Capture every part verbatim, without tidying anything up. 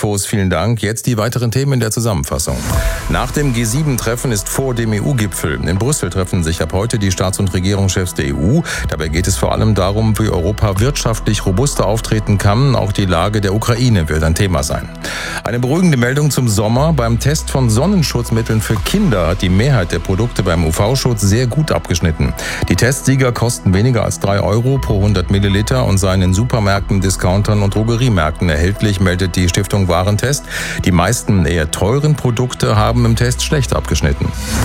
Infos, vielen Dank. Jetzt die weiteren Themen in der Zusammenfassung. Nach dem G sieben Treffen ist vor dem E U-Gipfel. In Brüssel treffen sich ab heute die Staats- und Regierungschefs der E U. Dabei geht es vor allem darum, wie Europa wirtschaftlich robuster auftreten kann. Auch die Lage der Ukraine wird ein Thema sein. Eine beruhigende Meldung zum Sommer. Beim Test von Sonnenschutzmitteln für Kinder hat die Mehrheit der Produkte beim U V-Schutz sehr gut abgeschnitten. Die Testsieger kosten weniger als drei Euro pro hundert Milliliter und seien in Supermärkten, Discountern und Drogeriemärkten erhältlich, meldet die Stiftung Warentest. Die meisten eher teuren Produkte haben im Test schlecht abgeschnitten.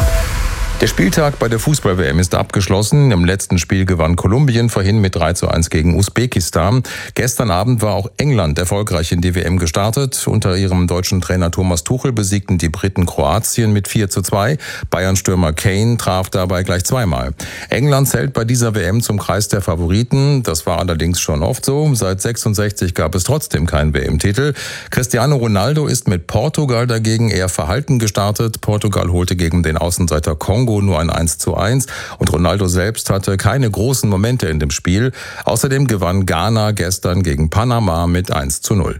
Der Spieltag bei der Fußball-W M ist abgeschlossen. Im letzten Spiel gewann Kolumbien vorhin mit drei zu eins gegen Usbekistan. Gestern Abend war auch England erfolgreich in die W M gestartet. Unter ihrem deutschen Trainer Thomas Tuchel besiegten die Briten Kroatien mit vier zu zwei. Bayern-Stürmer Kane traf dabei gleich zweimal. England zählt bei dieser W M zum Kreis der Favoriten. Das war allerdings schon oft so. Seit sechsundsechzig gab es trotzdem keinen W M-Titel. Cristiano Ronaldo ist mit Portugal dagegen eher verhalten gestartet. Portugal holte gegen den Außenseiter Kongo nur ein eins zu eins und Ronaldo selbst hatte keine großen Momente in dem Spiel. Außerdem gewann Ghana gestern gegen Panama mit eins zu null.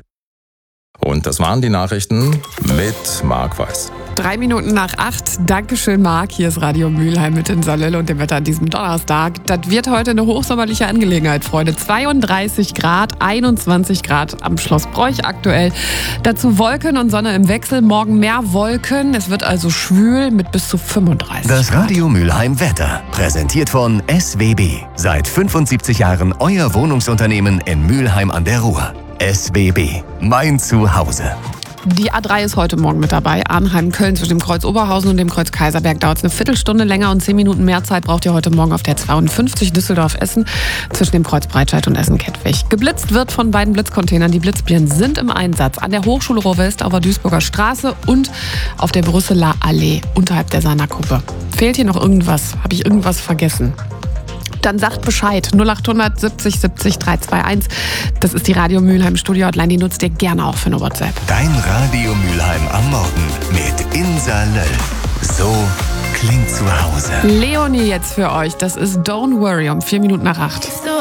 Und das waren die Nachrichten mit Marc Weiß. Drei Minuten nach acht. Dankeschön, Marc. Hier ist Radio Mülheim mit den Salil und dem Wetter an diesem Donnerstag. Das wird heute eine hochsommerliche Angelegenheit, Freunde. zweiunddreißig Grad, einundzwanzig Grad am Schloss Broich aktuell. Dazu Wolken und Sonne im Wechsel. Morgen mehr Wolken. Es wird also schwül mit bis zu fünfunddreißig. Das Radio Mülheim Wetter. Präsentiert von S W B. Seit fünfundsiebzig Jahren euer Wohnungsunternehmen in Mülheim an der Ruhr. S W B. Mein Zuhause. Die A drei ist heute Morgen mit dabei. Arnheim-Köln zwischen dem Kreuz Oberhausen und dem Kreuz Kaiserberg dauert es eine Viertelstunde länger und zehn Minuten mehr Zeit braucht ihr heute Morgen auf der zweiundfünfzig Düsseldorf-Essen zwischen dem Kreuz Breitscheid und Essen-Kettwig. Geblitzt wird von beiden Blitzcontainern. Die Blitzbirnen sind im Einsatz an der Hochschule Ruhr-West auf der Duisburger Straße und auf der Brüsseler Allee unterhalb der Sana-Kuppe. Fehlt hier noch irgendwas? Habe ich irgendwas vergessen? Dann sagt Bescheid. null acht hundert siebzig siebzig drei zwei eins. Das ist die Radio Mülheim Studio Hotline. Die nutzt ihr gerne auch für eine WhatsApp. Dein Radio Mülheim am Morgen mit Insa Löll. So klingt zu Hause. Leonie jetzt für euch. Das ist Don't Worry um vier Minuten nach acht.